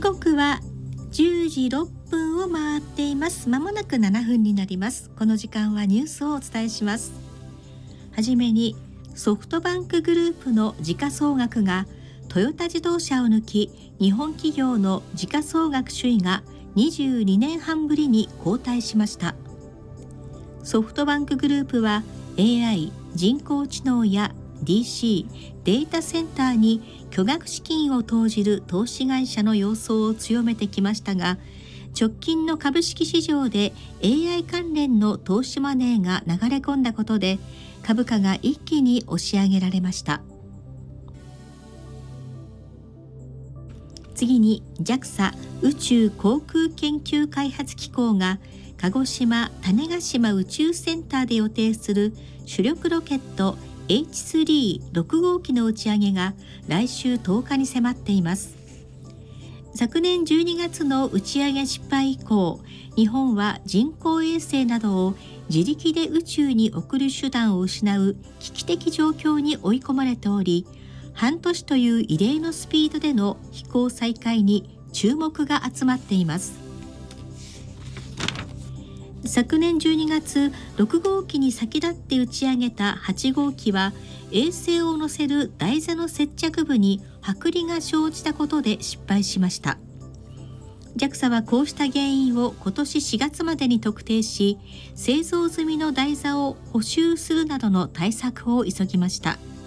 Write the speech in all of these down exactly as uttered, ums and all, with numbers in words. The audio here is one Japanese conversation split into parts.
刻はじゅうじろっぷんを回っています。まもなくななふんになります。この時間はニュースをお伝えします。はじめに、ソフトバンクグループの時価総額がトヨタ自動車を抜き、日本企業の時価総額首位がにじゅうにねんはんぶりに後退しました。ソフトバンクグループは エーアイ、人工知能や ディーシー、データセンターに巨額資金を投じる投資会社の様相を強めてきましたが、直近の株式市場で エーアイ 関連の投資マネーが流れ込んだことで、株価が一気に押し上げられました。次に ジャクサ 宇宙航空研究開発機構が鹿児島種子島宇宙センターで予定する主力ロケット エイチスリーろく 号機の打ち上げが来週とおかに迫っています。昨年じゅうにがつの打ち上げ失敗以降、日本は人工衛星などを自力で宇宙に送る手段を失う危機的状況に追い込まれており、半年という異例のスピードでの飛行再開に注目が集まっています。昨年じゅうにがつ、ろくごうきに先立って打ち上げたはちごうきは、衛星を乗せる台座の接着部に剥離が生じたことで失敗しました。ジャクサ はこうした原因を今年しがつまでに特定し、製造済みの台座を補修するなどの対策を急ぎました。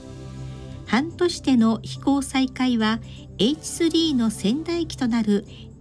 半年での飛行再開は エイチスリー の先代機となる